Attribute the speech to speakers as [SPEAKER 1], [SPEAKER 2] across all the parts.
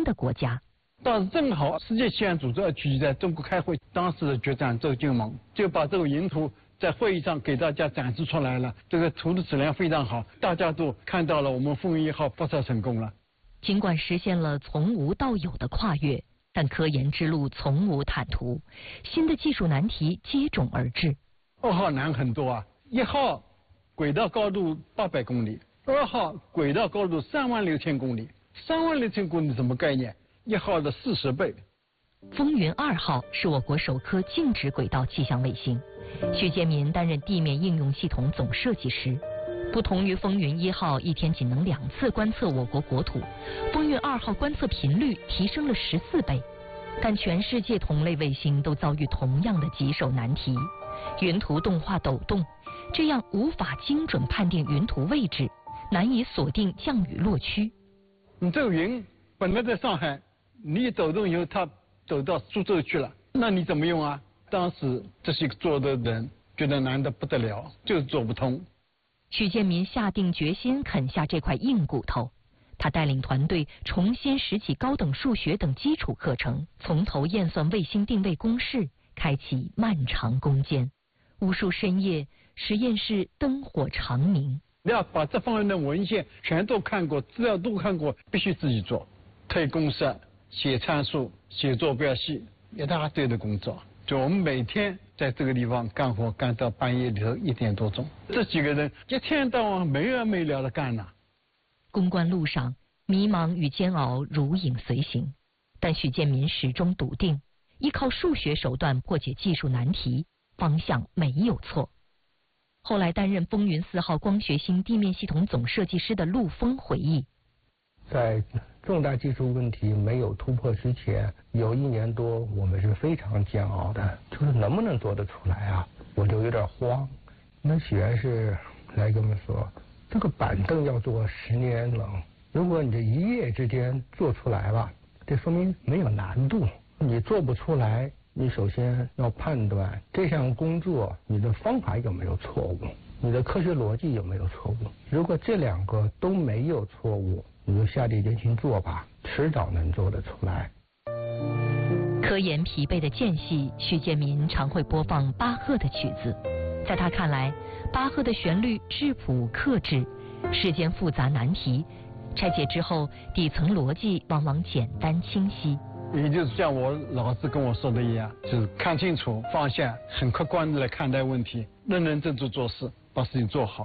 [SPEAKER 1] 的国家。
[SPEAKER 2] 当时正好世界气象组织要聚集在中国开会，当时的局长周金蒙就把这个云图在会议上给大家展示出来了。这个图的质量非常好，大家都看到了我们风云1号发射成功了。
[SPEAKER 1] 尽管实现了从无到有的跨越，但科研之路从无坦途，新的技术难题接踵而至。
[SPEAKER 2] 2号难很多啊，1号轨道高度800公里，2号轨道高度36000公里，36000公里什么概念？1号的40倍。
[SPEAKER 1] 风云2号是我国首颗静止轨道气象卫星，许建民担任地面应用系统总设计师。不同于风云1号一天仅能2次观测我国国土，风云2号观测频率提升了14倍。但全世界同类卫星都遭遇同样的棘手难题：云图动画抖动，这样无法精准判定云图位置，难以锁定降雨落区。
[SPEAKER 2] 你这个云本来在上海，你一抖动以后，它走到苏州去了，那你怎么用啊？当时这些做的人觉得难得不得了，就是做不通。
[SPEAKER 1] 许建民下定决心啃下这块硬骨头，他带领团队重新拾起高等数学等基础课程，从头验算卫星定位公式，开启漫长攻坚。无数深夜，实验室灯火长明。
[SPEAKER 2] 你要把这方面的文献全都看过，资料都看过，必须自己做，推公式、写参数、写坐标系，一大堆的工作。就我们每天在这个地方干活，干到半夜里头1点多钟。这几个人一天到晚没完没了的干呐。
[SPEAKER 1] 攻关路上，迷茫与煎熬如影随形，但许建民始终笃定，依靠数学手段破解技术难题，方向没有错。后来担任风云4号光学星地面系统总设计师的陆峰回忆，
[SPEAKER 3] 在重大技术问题没有突破之前，有1年多我们是非常煎熬的，就是能不能做得出来啊？我就有点慌。那许愿是来跟我们说，这个板凳要做10年冷，如果你这一夜之间做出来了，这说明没有难度。你做不出来，你首先要判断这项工作你的方法有没有错误，你的科学逻辑有没有错误。如果这2个都没有错误，你就下定决心做吧，迟早能做得出来。
[SPEAKER 1] 科研疲惫的间隙，许建民常会播放巴赫的曲子。在他看来，巴赫的旋律质朴克制，世间复杂难题拆解之后，底层逻辑往往简单清晰。
[SPEAKER 2] 也就是像我老师跟我说的一样，就是看清楚放下，很客观的来看待问题，认认真真做事，把事情做好。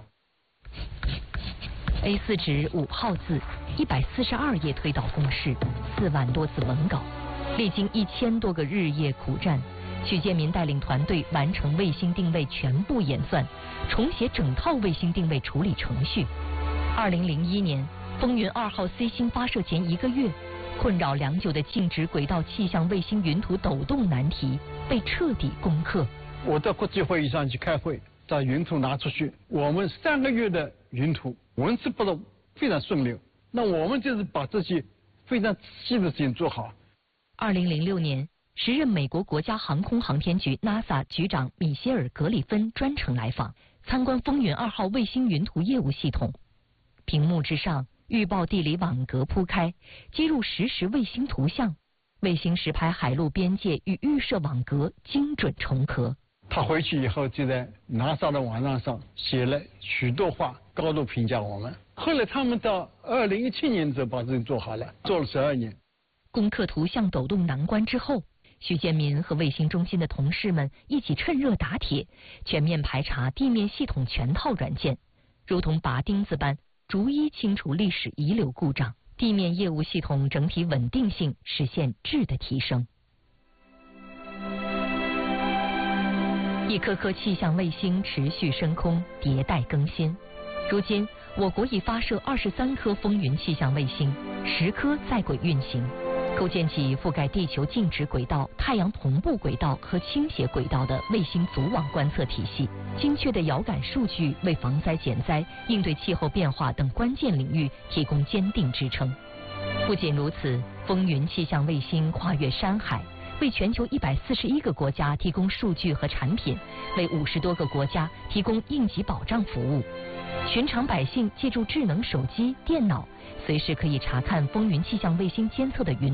[SPEAKER 1] A4 纸5号字，142页推导公式，4万多字文稿，历经1000多个日夜苦战，许建民带领团队完成卫星定位全部演算，重写整套卫星定位处理程序。2001年，风云2号 C 星发射前1个月，困扰良久的静止轨道气象卫星云图抖动难题被彻底攻克。
[SPEAKER 2] 我到国际会议上去开会，把云图拿出去，我们3个月的云图文字不是非常顺溜，那我们就是把这些非常仔细的事情做好。
[SPEAKER 1] 2006年，时任美国国家航空航天局 NASA 局长米歇尔·格里芬专程来访，参观风云2号卫星云图业务系统。屏幕之上，预报地理网格铺开，接入实时卫星图像，卫星实拍海陆边界与预设网格精准重合。
[SPEAKER 2] 他回去以后就在 NASA 的网站上写了许多话，高度评价我们。后来他们到2017年的时候把这个做好了，做了12年。
[SPEAKER 1] 攻克图像抖动难关之后，许建民和卫星中心的同事们一起趁热打铁，全面排查地面系统全套软件，如同拔钉子般逐一清除历史遗留故障，地面业务系统整体稳定性实现质的提升。一颗颗气象卫星持续升空，迭代更新。如今，我国已发射23颗风云气象卫星，10颗在轨运行，构建起覆盖地球静止轨道、太阳同步轨道和倾斜轨道的卫星组网观测体系。精确的遥感数据为防灾减灾、应对气候变化等关键领域提供坚定支撑。不仅如此，风云气象卫星跨越山海，为全球141个国家提供数据和产品，为50多个国家提供应急保障服务。寻常百姓借助智能手机、电脑，随时可以查看风云气象卫星监测的云